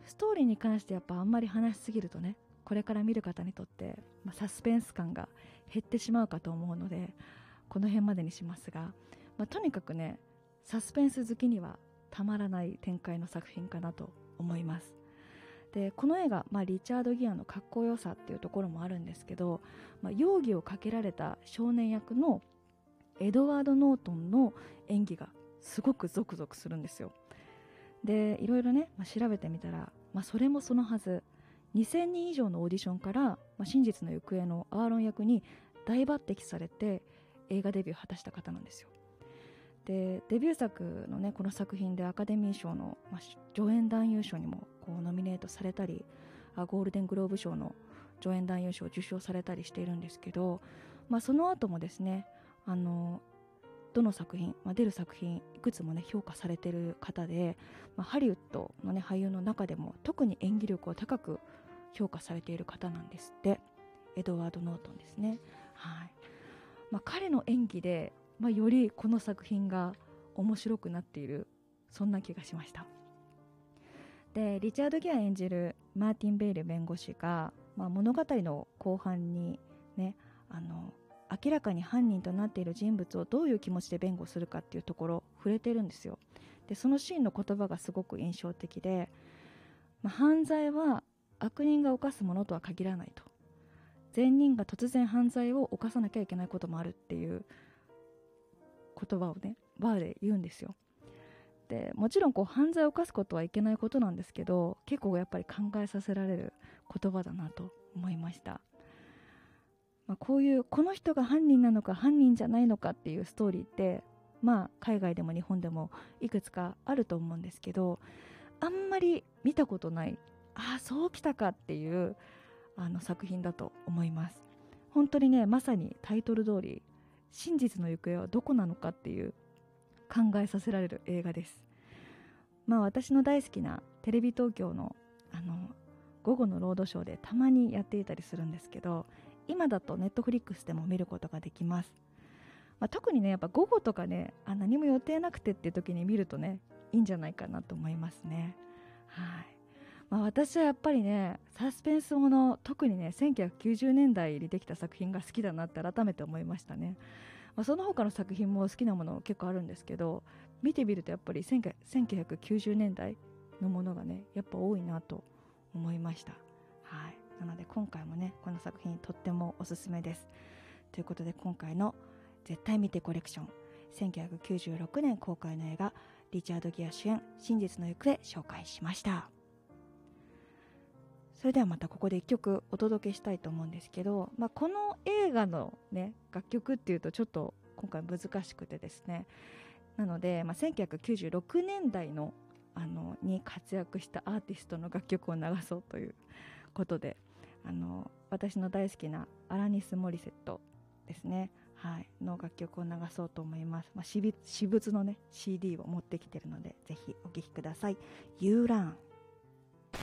ストーリーに関してやっぱあんまり話しすぎるとね、これから見る方にとって、サスペンス感が減ってしまうかと思うので、この辺までにしますが、とにかくね、サスペンス好きにはたまらない展開の作品かなと思います。でこの映画、リチャード・ギアのかっこよさっていうところもあるんですけど、容疑をかけられた少年役のエドワード・ノートンの演技がすごくゾクゾクするんですよ。でいろいろね、調べてみたら、それもそのはず、2000人以上のオーディションから、真実の行方のアーロン役に大抜擢されて映画デビューを果たした方なんですよ。でデビュー作のね、この作品でアカデミー賞の、助演男優賞にもこうノミネートされたり、ゴールデングローブ賞の助演男優賞を受賞されたりしているんですけど、その後もですね、どの作品、出る作品いくつもね評価されている方で、ハリウッドのね俳優の中でも特に演技力を高く評価されている方なんですって。エドワード・ノートンですね。はい。彼の演技で、よりこの作品が面白くなっている、そんな気がしました。でリチャード・ギア演じるマーティン・ベイル弁護士が、物語の後半にね、明らかに犯人となっている人物をどういう気持ちで弁護するかっていうところ触れてるんですよ。でそのシーンの言葉がすごく印象的で、犯罪は悪人が犯すものとは限らないと、善人が突然犯罪を犯さなきゃいけないこともあるっていう言葉をねバーで言うんですよ。でもちろん犯罪を犯すことはいけないことなんですけど、結構やっぱり考えさせられる言葉だなと思いました。こういうこの人が犯人なのか犯人じゃないのかっていうストーリーって、海外でも日本でもいくつかあると思うんですけど、あんまり見たことない、そうきたかっていう作品だと思います。本当にね、まさにタイトル通り、真実の行方はどこなのかっていう考えさせられる映画です。私の大好きなテレビ東京の午後のロードショーでたまにやっていたりするんですけど、今だとネットフリックスでも見ることができます。特にねやっぱ午後とかね、何も予定なくてっていう時に見るとねいいんじゃないかなと思いますね。はい。私はやっぱりねサスペンスもの、特にね1990年代にできた作品が好きだなって改めて思いましたね。その他の作品も好きなもの結構あるんですけど、見てみるとやっぱり1990年代のものがねやっぱ多いなと思いました。はい。なので今回もねこの作品とってもおすすめです。ということで今回の絶対見てコレクション、1996年公開の映画リチャード・ギア主演真実の行方紹介しました。それではまたここで一曲お届けしたいと思うんですけど、この映画のね楽曲っていうとちょっと今回難しくてですね、なので、1996年代のに活躍したアーティストの楽曲を流そうということで、私の大好きなアラニス・モリセットですね、はい、の楽曲を流そうと思います。私物のね CD を持ってきてるのでぜひお聴きください。 You Run。